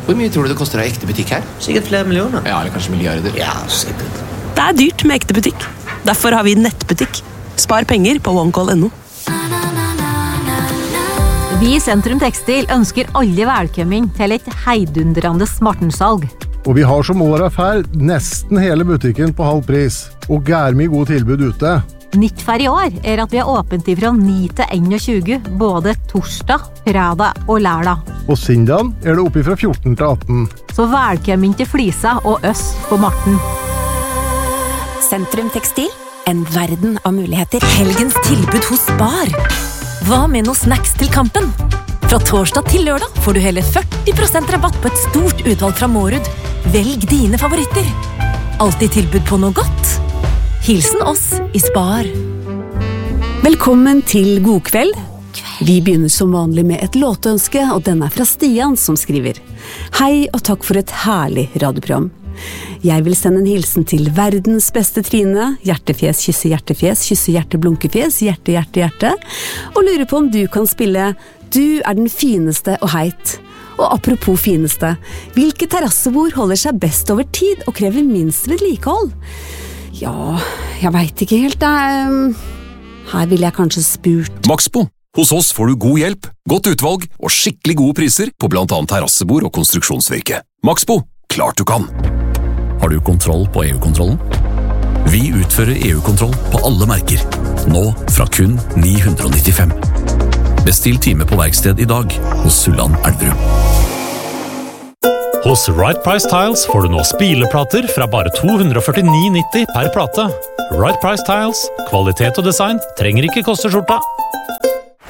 Hvor mye tror du det koster å ha ekte butikk her? Sikkert flere millioner. Ja, eller kanskje milliarder. Ja, sikkert. Det dyrt med ekte butikk. Derfor har vi nettbutikk. Spar penger på OneCall.no. Vi i Sentrum Tekstil ønsker alle velkommen til et heidundrende smartensalg. Og vi har som året før nesten hele butikken på halv pris. Og gærmig god tilbud ute. Nytt for i år at vi har åpent fra 9 til 21, både torsdag, fredag og lørdag. Og søndagen det oppe fra 14 til 18. Så velkommen til Flisa og oss på Marten. Sentrum Tekstil, en verden av muligheter. Helgens tilbud hos Spar. Hva med noe snacks til kampen? Fra torsdag til lørdag får du hele 40% rabatt på et stort utvalg fra Mårud. Velg dine favoritter. Alltid tilbud på noe godt. Hilsen oss i Spar. Velkommen til God kveld. Vi begynner som vanlig med et låtønske, og den fra Stian som skriver: Hei og takk for et herlig radioprogram. Jeg vil sende en hilsen til verdens beste Trine, hjertefjes, kysse hjerte, blunkefjes, hjerte, hjerte, hjerte, og lurer på om du kan spille Du er den fineste og heit. Og apropos fineste, hvilke terrassebord holder seg best over tid og krever minst vedlikehold? Ja, jeg vet ikke helt. Her vil jeg kanskje spurt. Maxbo. Hos oss får du god hjelp, godt utvalg og skikkelig gode priser på blant annet terrassebord og konstruksjonsvirke. Maxbo. Klart du kan. Har du kontroll på EU-kontrollen? Vi utfører EU-kontroll på alle merker. Nå fra kun 995. Bestill time på verksted i dag hos Sulland Elverum. Hos Right Price Tiles får du nå spileplater fra bare 249,90 per plate. Right Price Tiles, kvalitet og design trenger ikke koste skjorta.